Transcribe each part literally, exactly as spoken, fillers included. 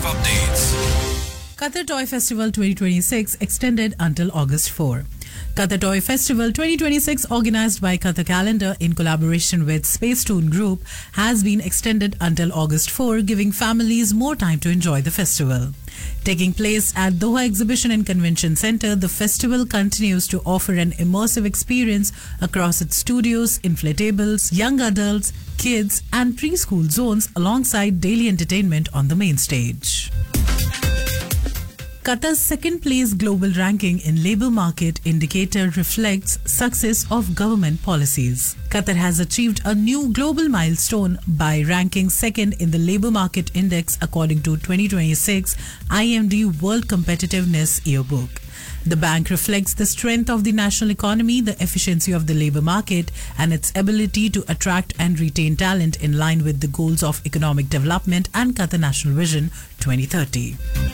updates. Qatar Toy Festival twenty twenty-six extended until August fourth. Qatar Toy Festival twenty twenty-six, organized by Qatar Calendar in collaboration with Spacetoon Group, has been extended until August fourth, giving families more time to enjoy the festival. Taking place at Doha Exhibition and Convention Center, the festival continues to offer an immersive experience across its studios, inflatables, young adults, kids, and preschool zones, alongside daily entertainment on the main stage. Qatar's second place global ranking in labor market indicator reflects success of government policies. Qatar has achieved a new global milestone by ranking second in the labor market index according to twenty twenty-six I M D World Competitiveness Yearbook. The bank reflects the strength of the national economy, the efficiency of the labor market, and its ability to attract and retain talent in line with the goals of economic development and Qatar National Vision twenty thirty.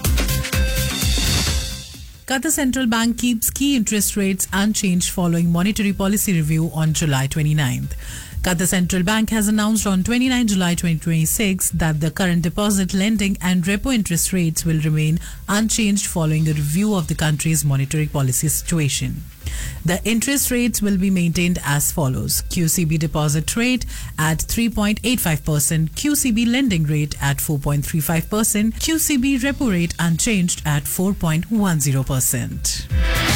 Qatar Central Bank keeps key interest rates unchanged following monetary policy review on July twenty-ninth. Qatar Central Bank has announced on twenty-ninth July twenty twenty-six that the current deposit lending and repo interest rates will remain unchanged following a review of the country's monetary policy situation. The interest rates will be maintained as follows: Q C B deposit rate at three point eight five percent, Q C B lending rate at four point three five percent, Q C B repo rate unchanged at four point one zero percent.